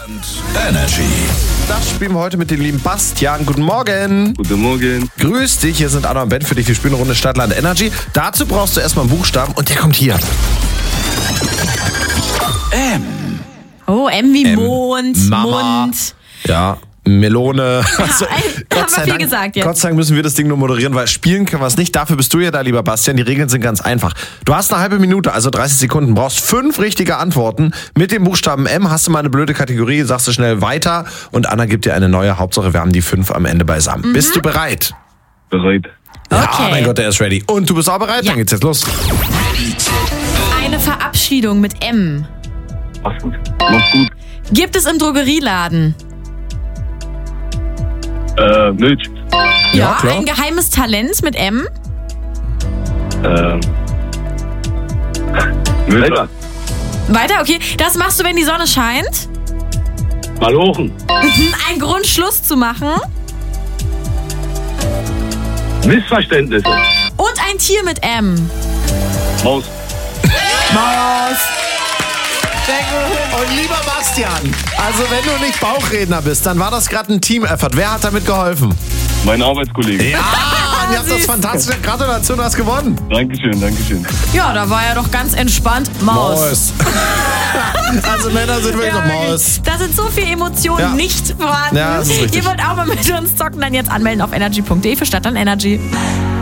Energy. Das spielen wir heute mit dem lieben Bastian. Guten Morgen. Guten Morgen. Grüß dich, hier sind Anna und Ben für dich. Wir spielen eine Runde Stadtland Energy. Dazu brauchst du erstmal einen Buchstaben und der kommt hier. M. Oh, M wie M. Mond, Mama. Mund. Ja, Melone. Also, haben wir viel gesagt jetzt. Gott sei Dank müssen wir das Ding nur moderieren, weil spielen können wir es nicht. Dafür bist du ja da, lieber Bastian. Die Regeln sind ganz einfach. Du hast eine halbe Minute, also 30 Sekunden, brauchst 5 richtige Antworten. Mit dem Buchstaben M hast du mal eine blöde Kategorie, sagst du schnell weiter und Anna gibt dir eine neue. Hauptsache, wir haben die 5 am Ende beisammen. Bist du bereit? Bereit. Ja, Okay. mein Gott, der ist ready. Und du bist auch bereit? Ja. Dann geht's jetzt los. Eine Verabschiedung mit M. Mach's gut. Mach's gut. Gibt es im Drogerieladen? Milch. Ja, klar. Ein geheimes Talent mit M? Milch. Weiter, okay. Das machst du, wenn die Sonne scheint? Malochen. Ein Grund, Schluss zu machen? Missverständnisse. Und ein Tier mit M? Maus. Maus. Und lieber Bastian, also wenn du nicht Bauchredner bist, dann war das gerade ein Team-Effort. Wer hat damit geholfen? Mein Arbeitskollege. Ja, und ihr habt das fantastische. Gratulation, du hast gewonnen. Dankeschön, Dankeschön. Ja, da war er doch ganz entspannt. Maus. Also Männer sind wirklich so wirklich. Maus. Da sind so viele Emotionen Ja. nicht vorhanden. Ja, das ist richtig. Ihr wollt auch mal mit uns zocken, dann jetzt anmelden auf energy.de für Stadtland Energy.